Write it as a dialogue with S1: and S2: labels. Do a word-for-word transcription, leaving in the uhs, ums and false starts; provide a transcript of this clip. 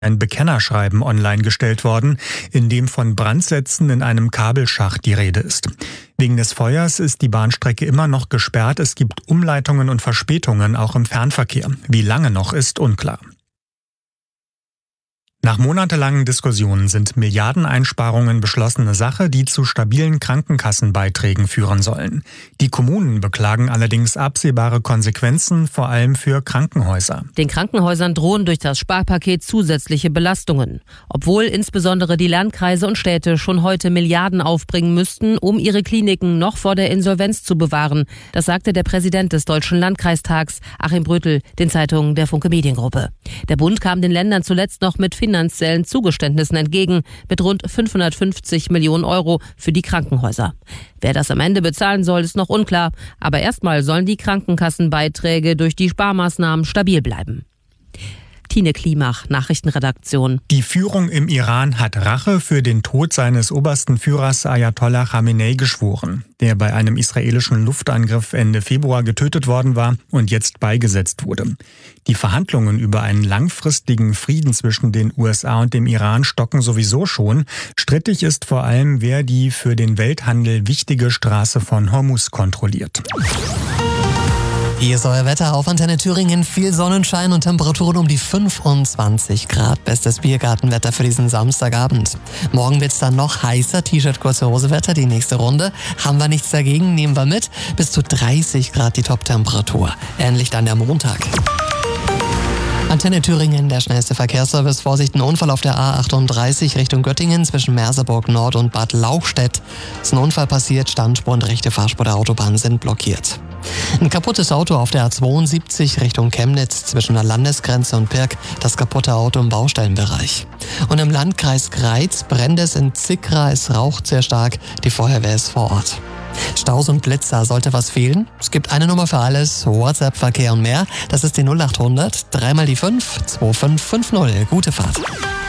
S1: ein Bekennerschreiben online gestellt worden, in dem von Brandsätzen in einem Kabelschacht die Rede ist. Wegen des Feuers ist die Bahnstrecke immer noch gesperrt. Es gibt Umleitungen und Verspätungen auch im Fernverkehr. Wie lange noch, ist unklar. Nach monatelangen Diskussionen sind Milliardeneinsparungen beschlossene Sache, die zu stabilen Krankenkassenbeiträgen führen sollen. Die Kommunen beklagen allerdings absehbare Konsequenzen, vor allem für Krankenhäuser.
S2: Den Krankenhäusern drohen durch das Sparpaket zusätzliche Belastungen. Obwohl insbesondere die Landkreise und Städte schon heute Milliarden aufbringen müssten, um ihre Kliniken noch vor der Insolvenz zu bewahren. Das sagte der Präsident des Deutschen Landkreistags, Achim Brötel, den Zeitungen der Funke Mediengruppe. Der Bund kam den Ländern zuletzt noch mit finanziellen Zugeständnissen entgegen, mit rund fünfhundertfünfzig Millionen Euro für die Krankenhäuser. Wer das am Ende bezahlen soll, ist noch unklar. Aber erstmal sollen die Krankenkassenbeiträge durch die Sparmaßnahmen stabil bleiben. Tine Klimach, Nachrichtenredaktion.
S1: Die Führung im Iran hat Rache für den Tod seines obersten Führers Ayatollah Khamenei geschworen, der bei einem israelischen Luftangriff Ende Februar getötet worden war und jetzt beigesetzt wurde. Die Verhandlungen über einen langfristigen Frieden zwischen den U S A und dem Iran stocken sowieso schon. Strittig ist vor allem, wer die für den Welthandel wichtige Straße von Hormuz kontrolliert.
S3: Hier ist euer Wetter auf Antenne Thüringen. Viel Sonnenschein und Temperaturen um die fünfundzwanzig Grad. Bestes Biergartenwetter für diesen Samstagabend. Morgen wird's dann noch heißer. T-Shirt, kurze Hose Wetter. Die nächste Runde. Haben wir nichts dagegen, nehmen wir mit. Bis zu dreißig Grad die Top-Temperatur. Ähnlich dann der Montag. Antenne Thüringen, der schnellste Verkehrsservice. Vorsicht, ein Unfall auf der A achtunddreißig Richtung Göttingen zwischen Merseburg Nord und Bad Lauchstädt. Ist ein Unfall passiert, Standspur und rechte Fahrspur der Autobahn sind blockiert. Ein kaputtes Auto auf der A zweiundsiebzig Richtung Chemnitz zwischen der Landesgrenze und Pirk. Das kaputte Auto im Baustellenbereich. Und im Landkreis Greiz brennt es in Zickra, es raucht sehr stark. Die Feuerwehr ist vor Ort. Staus und Blitzer, sollte was fehlen? Es gibt eine Nummer für alles, WhatsApp, Verkehr und mehr. Das ist die null acht hundert, dreimal die fünf, zwei fünf fünf null. Gute Fahrt.